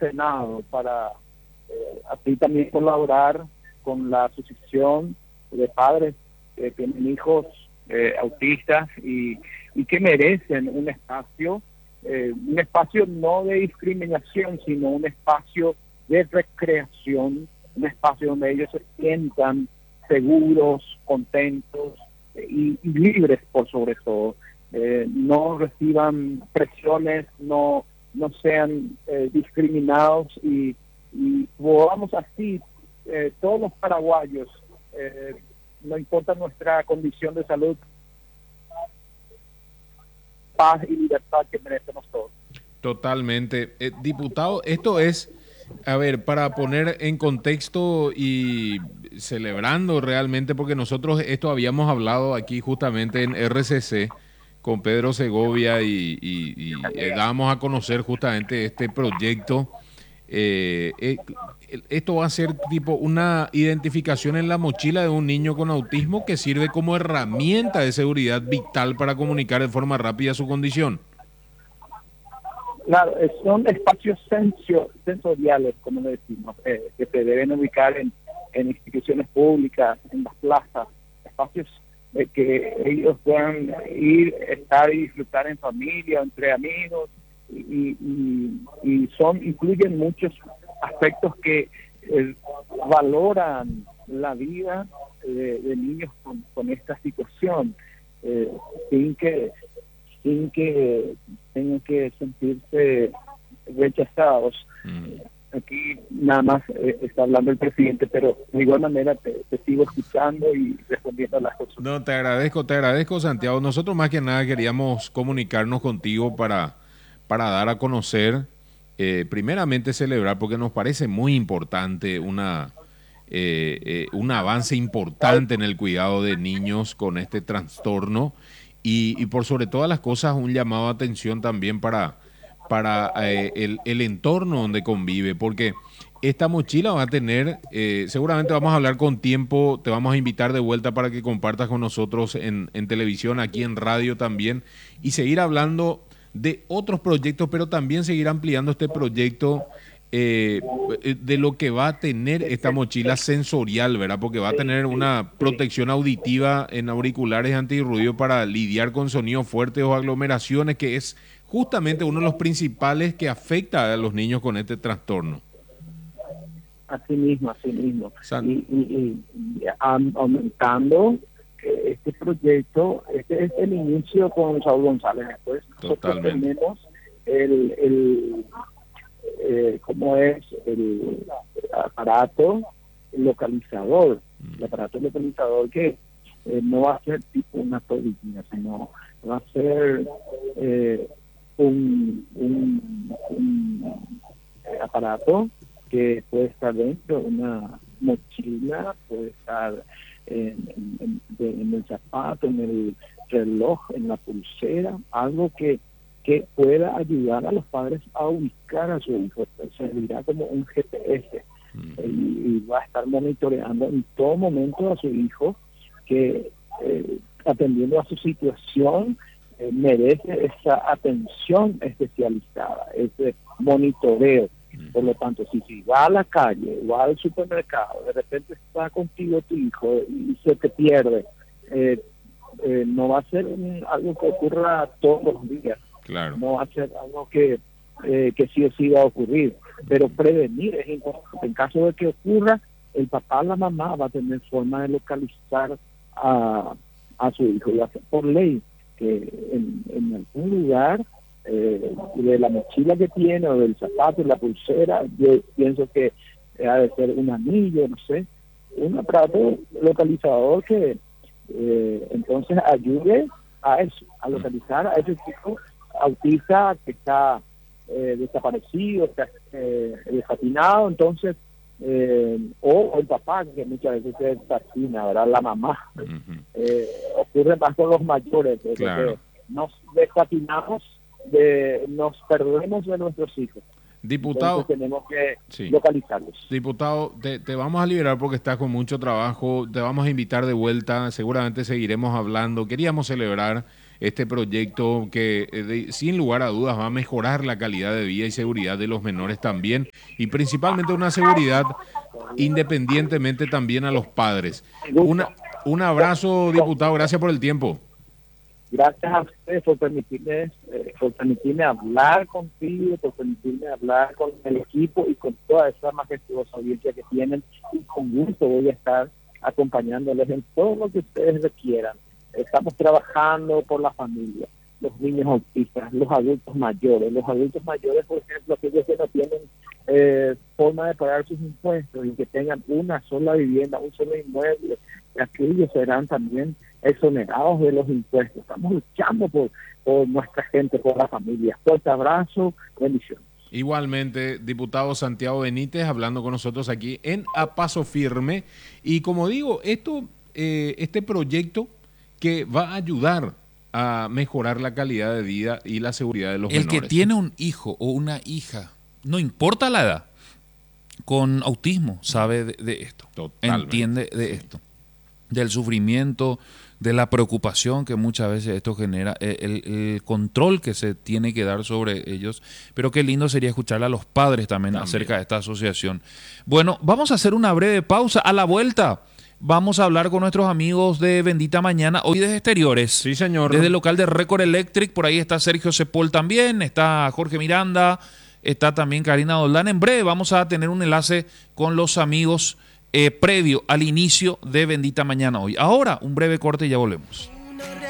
Senado para así también colaborar con la asociación de padres que tienen hijos autistas y que merecen un espacio no de discriminación, sino un espacio de recreación, un espacio donde ellos se sientan seguros, contentos y libres por sobre todo. No reciban presiones, no sean discriminados y podamos así, todos los paraguayos, no importa nuestra condición de salud, paz y libertad que merecemos todos. Totalmente. Diputado, esto es, a ver, para poner en contexto y celebrando realmente, porque nosotros esto habíamos hablado aquí justamente en RCC con Pedro Segovia y dábamos a conocer justamente este proyecto. Esto va a ser tipo una identificación en la mochila de un niño con autismo que sirve como herramienta de seguridad vital para comunicar de forma rápida su condición. Claro, son espacios sensoriales, como le decimos, que se deben ubicar en instituciones públicas, en las plazas, espacios que ellos puedan ir, estar y disfrutar en familia, entre amigos, y incluyen muchos aspectos que valoran la vida de niños con esta situación, sin que tengan que sentirse rechazados. Aquí nada más está hablando el presidente, pero de igual manera te sigo escuchando y respondiendo a las cosas. No, te agradezco, Santiago. Nosotros más que nada queríamos comunicarnos contigo para dar a conocer, primeramente celebrar, porque nos parece muy importante un avance importante en el cuidado de niños con este trastorno y por sobre todas las cosas un llamado de atención también para el entorno donde convive, porque esta mochila va a tener, seguramente vamos a hablar con tiempo, te vamos a invitar de vuelta para que compartas con nosotros en televisión, aquí en radio también, y seguir hablando de otros proyectos, pero también seguir ampliando este proyecto de lo que va a tener esta mochila sensorial, ¿verdad? Porque va a tener una protección auditiva en auriculares antirruido para lidiar con sonidos fuertes o aglomeraciones, que es justamente uno de los principales que afecta a los niños con este trastorno. Así mismo. Y aumentando este proyecto, este es el inicio con Saúl González. Después nosotros tenemos como es el aparato localizador, que no va a ser tipo una tobillina, sino va a ser un aparato que puede estar dentro de una mochila, puede estar en el zapato, en el reloj, en la pulsera, algo que pueda ayudar a los padres a ubicar a su hijo. Servirá como un GPS y va a estar monitoreando en todo momento a su hijo, que atendiendo a su situación merece esa atención especializada, ese monitoreo. Por lo tanto, si va a la calle, va al supermercado, de repente está contigo tu hijo y se te pierde, no va a ser algo que ocurra todos los días. Claro. No va a ser algo que sí o sí va a ocurrir, pero prevenir es importante. En caso de que ocurra, el papá o la mamá va a tener forma de localizar a su hijo, y va a ser por ley que en algún lugar de la mochila que tiene o del zapato, la pulsera, yo pienso que ha de ser un anillo, no sé, un aparato localizador que entonces ayude a eso, a localizar a ese chico autista que está desaparecido, está desafinado, entonces o el papá, que muchas veces se desafina, ¿verdad? La mamá. Ocurre más con los mayores, claro. que nos desafinamos, nos perdemos de nuestros hijos. Diputado, entonces tenemos que localizarlos. Diputado, te vamos a liberar porque estás con mucho trabajo, te vamos a invitar de vuelta, seguramente seguiremos hablando. Queríamos celebrar este proyecto que sin lugar a dudas va a mejorar la calidad de vida y seguridad de los menores también, y principalmente una seguridad independientemente también a los padres. Un abrazo, diputado, gracias por el tiempo. Gracias a ustedes por permitirme hablar contigo, por permitirme hablar con el equipo y con toda esa majestuosa audiencia que tienen, y con gusto voy a estar acompañándoles en todo lo que ustedes requieran. Estamos trabajando por la familia, los niños autistas, los adultos mayores. Los adultos mayores, por ejemplo, aquellos que no tienen forma de pagar sus impuestos y que tengan una sola vivienda, un solo inmueble, aquellos serán también exonerados de los impuestos. Estamos luchando por nuestra gente, por la familia. Fuerte abrazo, bendiciones. Igualmente, diputado Santiago Benítez, hablando con nosotros aquí en A Paso Firme. Y como digo, este proyecto que va a ayudar a mejorar la calidad de vida y la seguridad de los menores. El que tiene un hijo o una hija, no importa la edad, con autismo, sabe de esto. Totalmente. Entiende de esto. Del sufrimiento, de la preocupación que muchas veces esto genera, el control que se tiene que dar sobre ellos. Pero qué lindo sería escucharle a los padres también acerca de esta asociación. Bueno, vamos a hacer una breve pausa. A la vuelta vamos a hablar con nuestros amigos de Bendita Mañana, hoy desde Exteriores. Sí, señor. Desde el local de Record Electric, por ahí está Sergio Cepol también, está Jorge Miranda, está también Karina Doldán. En breve vamos a tener un enlace con los amigos previo al inicio de Bendita Mañana hoy. Ahora, un breve corte y ya volvemos.